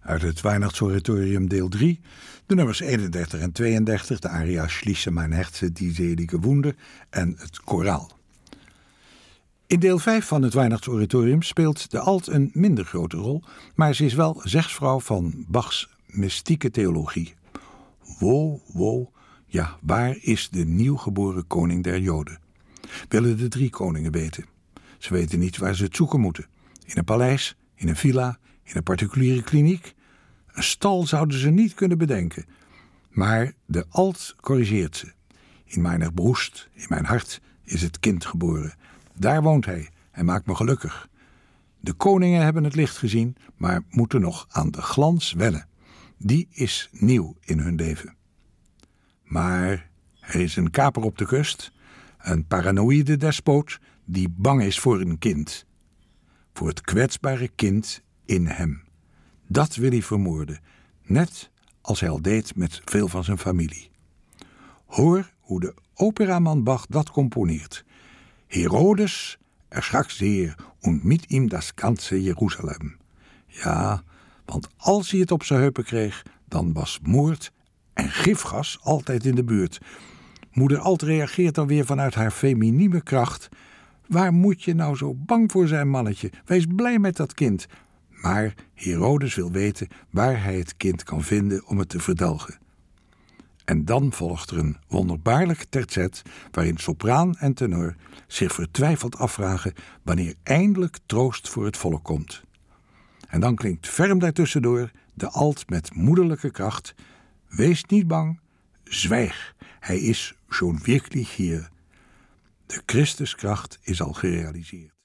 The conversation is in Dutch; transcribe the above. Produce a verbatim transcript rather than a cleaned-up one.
Uit het Weihnachtsoratorium deel drie, de nummers eenendertig en tweeëndertig, de aria Schließe mein Herze, die selige Wunder en het koraal. In deel vijf van het Weihnachtsoratorium speelt de alt een minder grote rol, maar ze is wel zegsvrouw van Bachs mystieke theologie. Wo, wo, ja, waar is de nieuwgeboren koning der Joden? Willen de drie koningen weten. Ze weten niet waar ze het zoeken moeten. In een paleis, in een villa, in een particuliere kliniek. Een stal zouden ze niet kunnen bedenken. Maar de alt corrigeert ze. In mijn broest, in mijn hart, is het kind geboren. Daar woont hij en maakt me gelukkig. De koningen hebben het licht gezien, maar moeten nog aan de glans wennen. Die is nieuw in hun leven. Maar er is een kaper op de kust, een paranoïde despoot die bang is voor een kind. Voor het kwetsbare kind in hem. Dat wil hij vermoorden, net als hij al deed met veel van zijn familie. Hoor hoe de operaman Bach dat componeert. Herodes erschrak zeer und mit ihm das ganze Jeruzalem. Ja, want als hij het op zijn heupen kreeg, dan was moord en gifgas altijd in de buurt. Moeder Alt reageert dan weer vanuit haar feminieme kracht. Waar moet je nou zo bang voor zijn, mannetje? Wees blij met dat kind. Maar Herodes wil weten waar hij het kind kan vinden om het te verdelgen. En dan volgt er een wonderbaarlijk terzet waarin sopraan en tenor zich vertwijfeld afvragen wanneer eindelijk troost voor het volk komt. En dan klinkt ferm daartussendoor de alt met moederlijke kracht. Wees niet bang, zwijg, hij is schon wirklich hier. De Christuskracht is al gerealiseerd.